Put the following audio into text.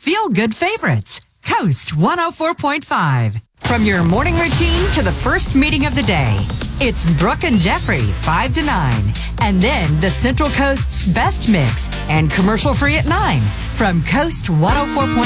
Feel good favorites. Coast 104.5. From your morning routine to the first meeting of the day, it's Brooke and Jeffrey, 5 to 9. And then the Central Coast's best mix and commercial free at 9 from Coast 104.5.